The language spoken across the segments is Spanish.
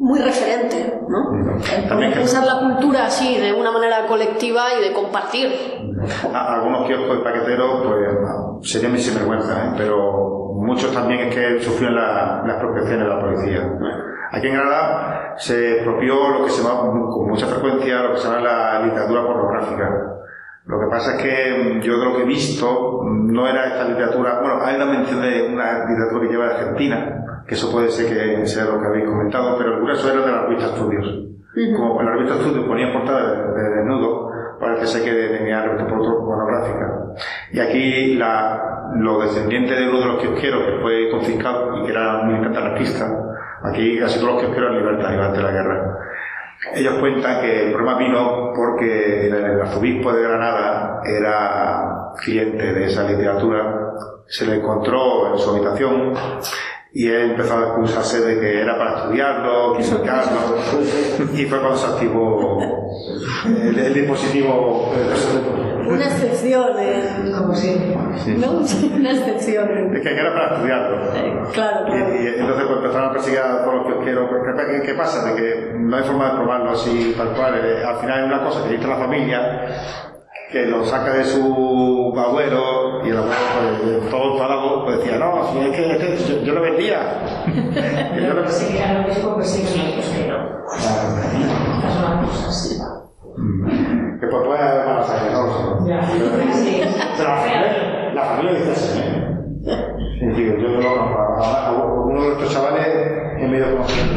muy referente, ¿no? También pensar la cultura así, de una manera colectiva y de compartir. Algunos kioscos de paqueteros, pues, serían mis sinvergüenzas, pero muchos también es que sufrieron la expropiación de la policía. Aquí en Granada se expropió lo que se llama, con mucha frecuencia, lo que se llama la literatura pornográfica. Lo que pasa es que yo de lo que he visto no era esta literatura. Bueno, hay una mención de una literatura que lleva de Argentina, que eso puede ser que sea lo que habéis comentado, pero el grueso era de la revista Estudios. Como en la revista Estudios ponía portada de desnudo, parece ser que tenía revista pornográfica. Y aquí los descendientes de uno de los kiosqueros que fue confiscado y que era un militante anarquista, aquí casi todos los kiosqueros en libertad durante la guerra. Ellos cuentan que el problema vino porque el arzobispo de Granada era cliente de esa literatura, se le encontró en su habitación y él empezó a acusarse de que era para estudiarlo, criticarlo, y fue cuando se activó el dispositivo. Una excepción, como siempre. Sí. ¿No? Una excepción. Es que era para estudiarlo. Claro. Y entonces pues, empezaron a perseguir a todos los kiosqueros. ¿Qué pasa? De que no hay forma de probarlo así tal cual. Al final es una cosa que dice la familia, que lo saca de su agüero, y el agüero, pues, todo enfadado, pues decía, no, si es que yo lo vendía. Pero perseguían lo mismo, persiguen a los que no. Estas son las cosas. Que pues puede haber malas sangre, no lo sé. Ya, sí. Pero la familia dice así, ¿eh? Sí, digo, yo no conozco. Uno de estos chavales es medio conocido.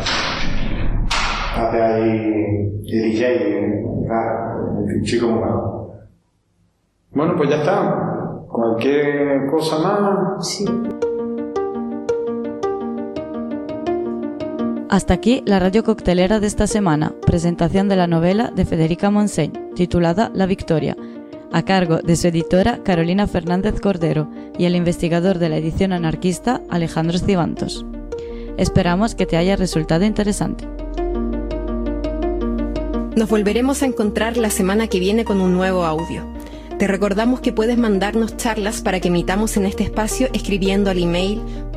Hace ahí DJ, un chico muy malo. Bueno, pues ya está. Cualquier cosa más. Sí. Hasta aquí la radio coctelera de esta semana, presentación de la novela de Federica Montseny, titulada La Victoria, a cargo de su editora Carolina Fernández Cordero y el investigador de la edición anarquista Alejandro Cibantos. Esperamos que te haya resultado interesante. Nos volveremos a encontrar la semana que viene con un nuevo audio. Te recordamos que puedes mandarnos charlas para que emitamos en este espacio escribiendo al email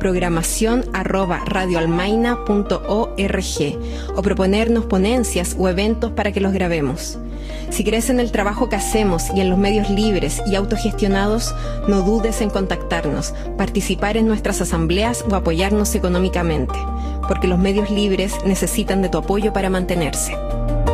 programacion@radioalmaina.org o proponernos ponencias o eventos para que los grabemos. Si crees en el trabajo que hacemos y en los medios libres y autogestionados, no dudes en contactarnos, participar en nuestras asambleas o apoyarnos económicamente, porque los medios libres necesitan de tu apoyo para mantenerse.